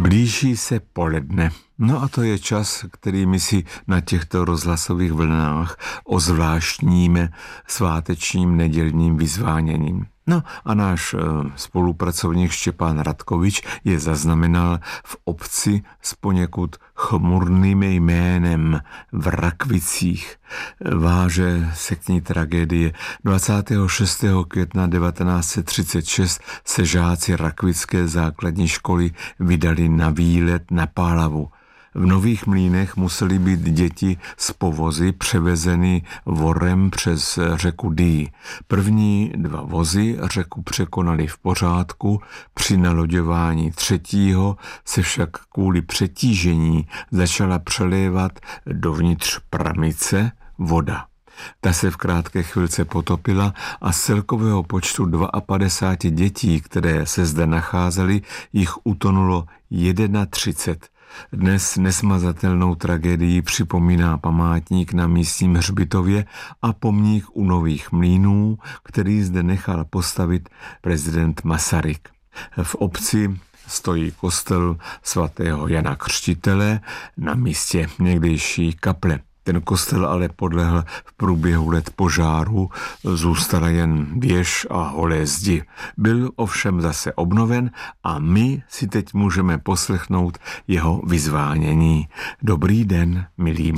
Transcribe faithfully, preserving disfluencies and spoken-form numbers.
Blíží se poledne. No a to je čas, který my si na těchto rozhlasových vlnách ozvláštníme svátečním nedělním vyzváněním. No a náš spolupracovník Štěpán Radkovič je zaznamenal v obci s poněkud chmurným jménem v Rakvicích. Váže se k ní tragédie. dvacátého šestého května devatenáct set třicet šest se žáci Rakvické základní školy vydali na výlet na Pálavu. V Nových Mlýnech museli být děti z povozy převezeny vorem přes řeku Dý. První dva vozy řeku překonali v pořádku, při naloďování třetího se však kvůli přetížení začala přelévat dovnitř pramice voda. Ta se v krátké chvilce potopila a z celkového počtu padesát dva dětí, které se zde nacházely, jich utonulo třicet jedna. Dnes nesmazatelnou tragédii připomíná památník na místním hřbitově a pomník u Nových Mlýnů, který zde nechal postavit prezident Masaryk. V obci stojí kostel svatého Jana Křtitele na místě někdejší kaple. Ten kostel ale podlehl v průběhu let požáru, zůstala jen věž a holé zdi. Byl ovšem zase obnoven a my si teď můžeme poslechnout jeho vyzvánění. Dobrý den, milí